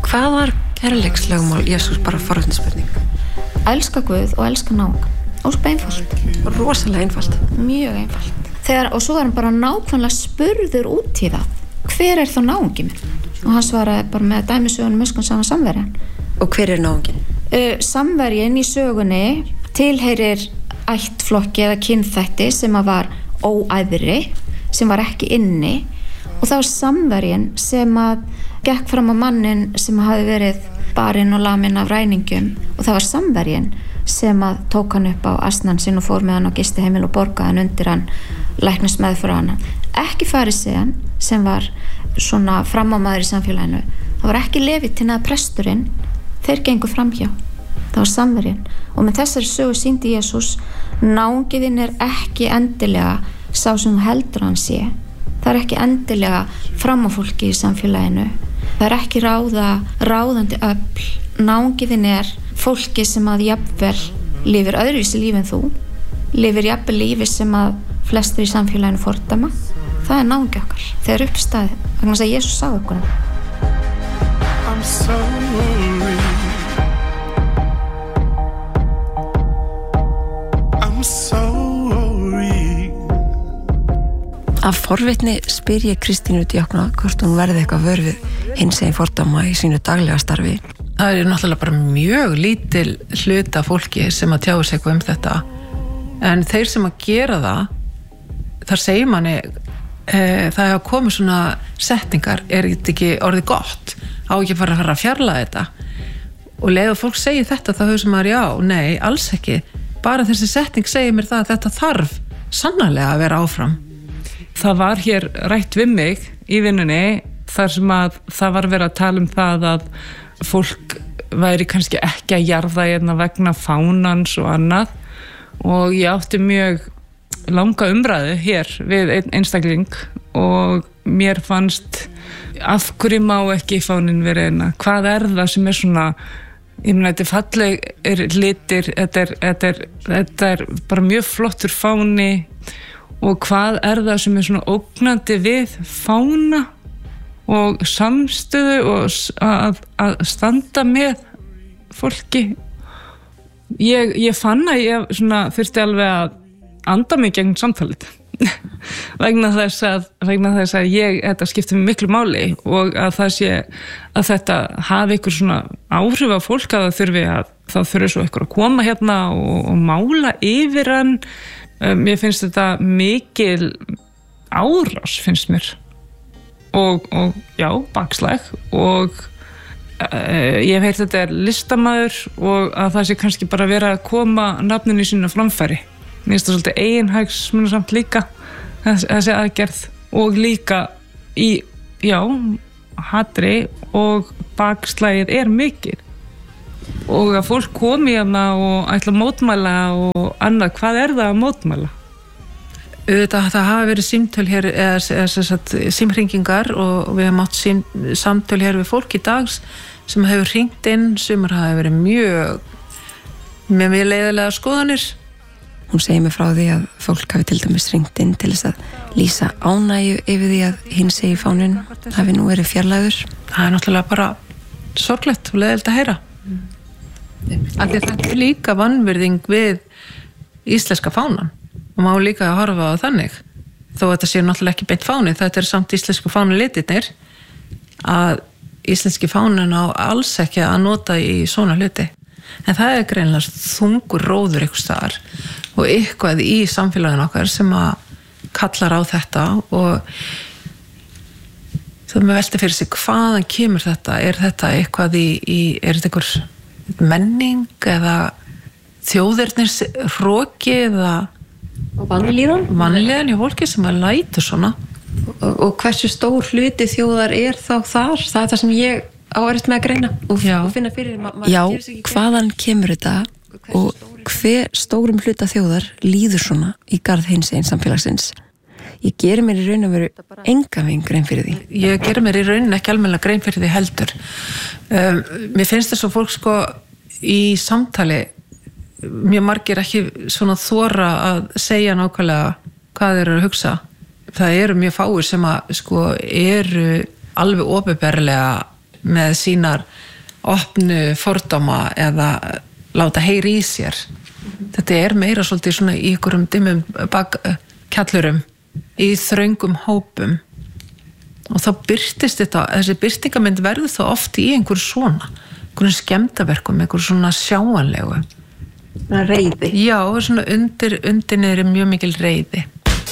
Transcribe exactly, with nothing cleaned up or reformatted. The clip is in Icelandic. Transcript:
Hvað var kærleikslögmál Jesús, bara forvitnisspurning? Elska Guð og elska náunga. Óskulega einfalt. Rosalega einfalt. Mjög einfalt. Þegar, og svo var hann bara nákvæmlega spurður út í það. Hver er þá náungi minn? Og hann svaraði bara með dæmisögunum öskun saman samverjan. Og hver er náungin? Uh, samverjin í sögunni tilheyrir ættflokki eða kynþætti sem að var óæðri, sem var ekki inni, og það var samverjin sem að gekk fram á mannin sem hafi verið barinn og laminn af ræningum, og það var samverjin sem að tók hann upp á asnan sinn og fór með hann á gistiheimil og borgaði hann undir hann læknismeðferð á hann. Ekki farisean sem var svona framámaður í samfélaginu, það var ekki Levítin eða presturinn, þeir gengu framhjá. Það var samverjin, og með þessari sögu sýndi Jesús náungiðinn er ekki endilega sá sem heldur hann sé. Það er ekki endilega framafólki í samfélaginu. Það er ekki ráða, ráðandi öfl. Náungiðinn er fólki sem að jafnvel lifir öðruvísi lífi en þú, lifir jafnvel lífi sem að flestir í samfélaginu fordæma. Það er náungi okkar. Þegar uppstæði, vegna þess að Jesús sá okkur. I'm sorry. I'm sorry. Af forvitni spyr ég Kristínu Diakona hvort hún verði eitthvað vör við hinsegin fordóma í sínu daglega starfi. Það er náttúrulega bara mjög lítil hluta fólki sem að tjáu sig eitthvað um þetta, en þeir sem að gera það, þar segir manni e, það hafa komið svona setningar, er þetta ekki orðið gott, á ekki að fara að fara að fjarlæga þetta, og leið og fólk segir þetta þá höfum maður já, nei, alls ekki, bara þessi setning segir mér það að þetta þarf sannarlega að vera áfram. Það var hér rætt við mig í vinnunni þar sem að það var verið að tala um það að fólk væri kannski ekki að jarða hérna vegna fánans og annað, og ég átti mjög langa umræðu hér við einn einstakling og mér fannst af hverju má ekki fánin vera einna, hvað er það sem er svona, ég meina þetta er fallegir litir, þetta er, þetta er, þetta er bara mjög flottur fáni, og hvað er það sem er svona ógnandi við fána og samstöðu og að, að standa með fólki. Ég, ég fann að ég svona þurfti alveg að anda mig gegn samtalið vegna þess að, vegna þess að ég, þetta skiptir mig miklu máli, og að það sé að þetta hafi ykkur svona áhrif á fólk, að það þurfi að það þurfi svo ykkur að koma hérna og, og mála yfir hann. Mér finnst þetta mikil árás, finnst mér, og, og já, bakslag, og uh, ég hef heyrt þetta er listamaður og að það sé kannski bara vera að koma nafninu sínu framfæri. Mér finnst það svolítið eiginhagsmunasamt líka, þessi aðgerð, og líka í, já, hatri, og bakslagið er mikil. Og að fólk komi hérna og ætla að mótmæla og annað, hvað er það að mótmæla? Auðvitað, það hafa verið símtöl hér, eða, eða símhringingar, og við hefum átt sím, samtöl hér við fólk í dags sem hefur hringt inn, sumar hafa verið mjög með mjög leiðilega skoðanir. Hún segir mig frá því að fólk hafi til dæmis hringt inn til þess að lýsa ánægju yfir því að hinsegin fáninn hafi nú verið fjarlægður. Það er náttúrulega bara sorglegt og leiðilegt að heyra. Af því þetta er líka vanvirðing við íslenska fánan, og má líka að horfa á þannig, þó að þetta sé náttúrulega ekki beint fáni, þetta er samt íslensku fánu litirnir, að íslenski fánan á alls ekki að nota í svona hluti, en það er greinlega þungur róður ykkur staðar og eitthvað í samfélaginu okkar sem að kallar á þetta, og þú með velti fyrir sig hvaðan kemur þetta, er þetta eitthvað í, í er þetta eitthvað menning eða þjóðirnir hroki eða vanlíðan vanlíðan í fólki sem að lætur svona, og, og hversu stór hluti þjóðar er þá þar, það er það sem ég áerist með að greina og, og finna fyrir ma- Já, hvaðan kemur þetta og hver stórum hluta þjóðar líður svona í garð hinsegin samfélagsins? Ég geri mér í raun og veru enga veginn grein fyrir því. Ég geri mér í raunin ekki almennilega grein fyrir því heldur. Um, mér finnst þess að fólk sko í samtali mjög margir ekki svona þora að segja nákvæmlega hvað þeir eru að hugsa. Það eru mjög fáir sem að sko eru alveg opinberlega með sínar opnu fordóma eða láta heyri í sér. Þetta er meira svolítið svona í ykkurum dimmum bakkjallurum, í þröngum hópum og þá birtist þetta, þessi birtingamynd verður þá oft í einhverju svona, einhverjum skemmtaverkum, einhverju svona sjáanlegu. Reiði. Já, svona undir, undir niður er mjög mikil reiði.